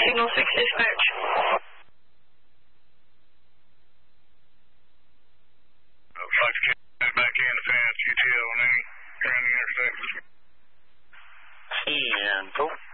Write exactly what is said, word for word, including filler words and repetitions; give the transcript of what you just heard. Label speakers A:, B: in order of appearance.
A: Signal six dispatch.
B: five K back in the fence, U T L on any around the intersection.
C: And go.